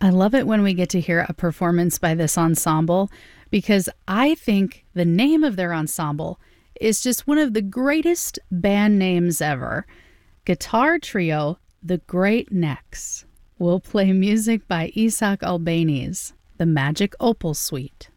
I love it when we get to hear a performance by this ensemble because I think the name of their ensemble is just one of the greatest band names ever. Guitar trio, The Great Necks. We'll play music by Isaac Albéniz, the Magic Opal Suite.